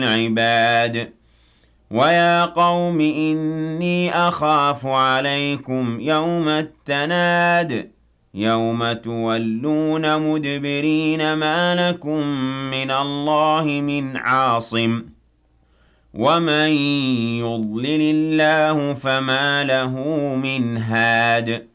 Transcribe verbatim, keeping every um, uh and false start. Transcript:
عباد ويا قوم إني أخاف عليكم يوم التناد يوم تولون مدبرين ما لكم من الله من عاصم ومن يضلل الله فما له من هاد